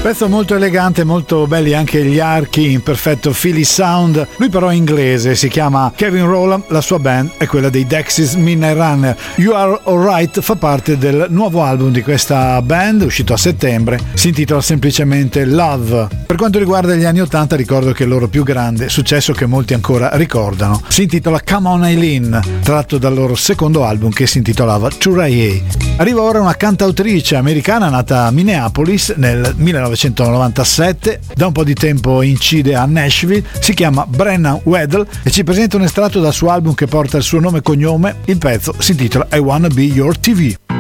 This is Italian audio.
Pezzo molto elegante, molto belli anche gli archi in perfetto Philly sound. Lui però è inglese, si chiama Kevin Rowland, la sua band è quella dei Dexys Midnight Runner. You Are Alright fa parte del nuovo album di questa band, uscito a settembre, si intitola semplicemente Love. Per quanto riguarda gli anni 80 ricordo che il loro più grande successo, che molti ancora ricordano, si intitola Come On Eileen, tratto dal loro secondo album che si intitolava Turaye. Arriva ora una cantautrice americana nata a Minneapolis nel 1997, da un po' di tempo incide a Nashville, si chiama Brenna Weddle e ci presenta un estratto dal suo album che porta il suo nome e cognome. Il pezzo si intitola I Wanna Be Your TV.